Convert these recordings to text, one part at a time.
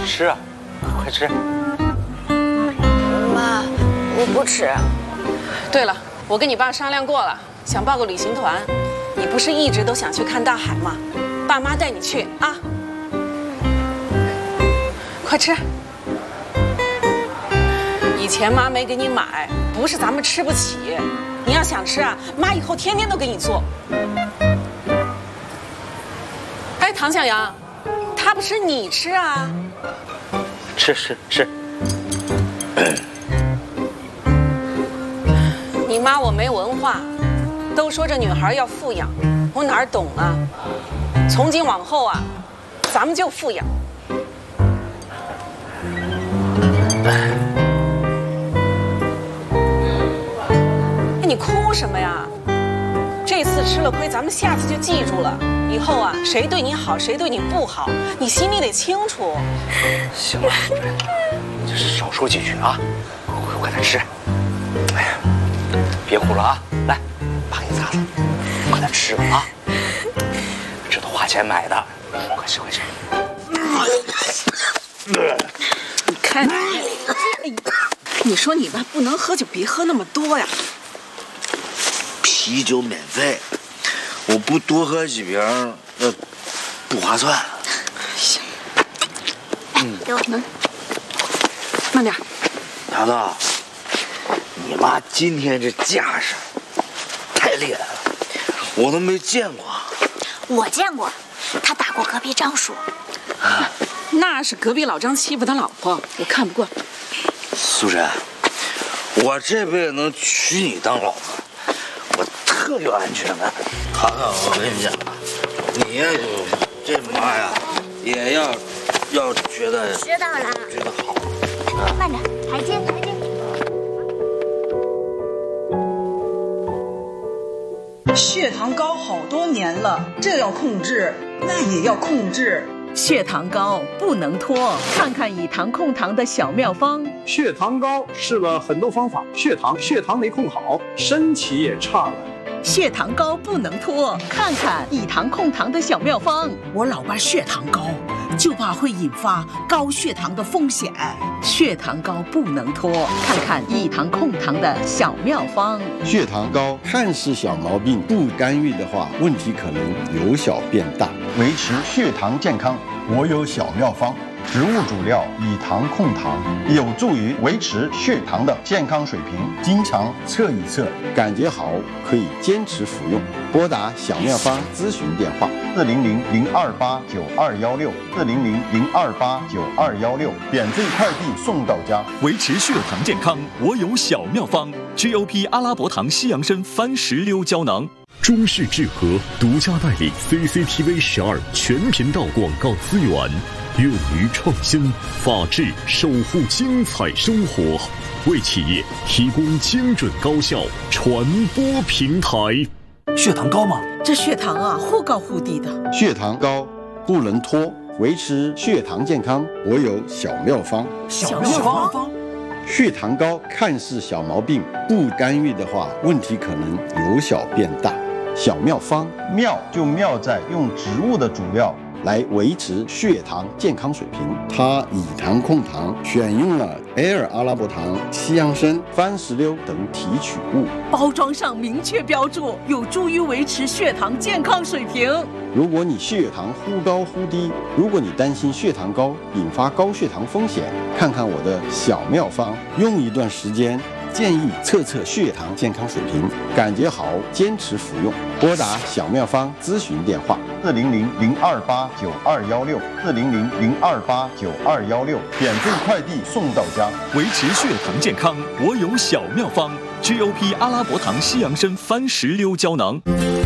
吃啊，快吃。 妈，我不吃。 对了，我跟你爸商量过了，想报个旅行团。你不是一直都想去看大海吗？爸妈带你去啊！快吃。以前妈没给你买，不是咱们吃不起。你要想吃啊，妈以后天天都给你做。哎，唐小阳，他不是你吃啊？ 吃。 你妈我没文化，都说这女孩要富养，我哪儿懂啊？从今往后啊，咱们就富养。哎，你哭什么呀？这次吃了亏，咱们下次就记住了。以后啊，谁对你好，谁对你不好，你心里得清楚。 行了，你就是少说几句啊，快点吃。哎呀，别哭了啊，来，爸给你擦擦，快点吃吧啊。这都花钱买的，快吃。 你看，你说你吧，不能喝就别喝那么多呀。 啤酒免费，我不多喝几瓶，那不划算。 行，给我慢点。 桃桃，你妈今天这架势太厉害了，我都没见过。 我见过，他打过隔壁张叔。 啊， 那是隔壁老张欺负他老婆，我看不惯。 苏珊，我这辈子能娶你当老婆，我特有安全感。桃桃，我跟你讲啊，你呀这妈呀，也要觉得知道了， 觉得好。 慢点，台阶。 血糖高好多年了，这要控制，那也要控制。 血糖高不能拖，看看以糖控糖的小妙方。 血糖高试了很多方法，血糖没控好，身体也差了。 血糖高不能拖，看看以糖控糖的小妙方。 我老伴血糖高，就怕会引发高血糖的风险。 血糖高不能拖，看看以糖控糖的小妙方。 血糖高看似小毛病，不干预的话，问题可能由小变大。维持血糖健康，我有小妙方。植物主料以糖控糖，有助于维持血糖的健康水平。经常测一测，感觉好可以坚持服用。拨打小妙方咨询电话：400-028-9216，400-028-9216，免费快递送到家。 维持血糖健康，我有小妙方 ：GOP 阿拉伯糖西洋参番石榴胶囊。 中式智和独家代理 CCTV 12全频道广告资源，勇于创新，法治守护精彩生活，为企业提供精准高效传播平台。 血糖高吗？ 这血糖啊，忽高忽低的。 血糖高不能拖，维持血糖健康，我有小妙方。 小妙方。 血糖高看似小毛病，不干预的话，问题可能由小变大。小妙方，妙就妙在用植物的主料来维持血糖健康水平。它以糖控糖，选用了埃尔阿拉伯糖、西洋参、番石榴等提取物， 包装上明确标注，有助于维持血糖健康水平。 如果你血糖忽高忽低，如果你担心血糖高引发高血糖风险，看看我的小妙方，用一段时间。建议测血糖健康水平，感觉好坚持服用。拨打小妙方咨询电话：400-028-9216，400-028-9216，免费快递送到家。 维持血糖健康，我有小妙方 ：GOP 阿拉伯糖西洋参番石榴胶囊。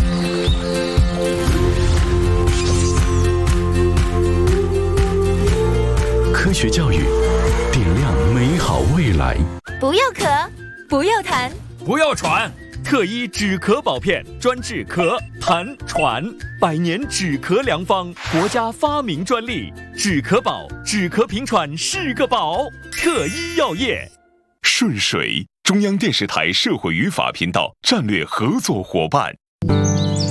科学教育，点亮美好未来。 不要咳，不要痰， 不要喘。 特医止咳宝片，专治咳、痰、喘，100年止咳良方，国家发明专利。止咳宝，止咳平喘是个宝。特医药业。 顺水，中央电视台社会与法频道战略合作伙伴。